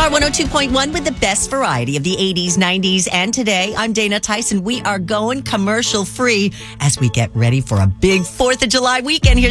Star 102.1 with the best variety of the 80s, 90s, and today. I'm Dana Tyson. We are going commercial free as we get ready for a big 4th of July weekend. Here's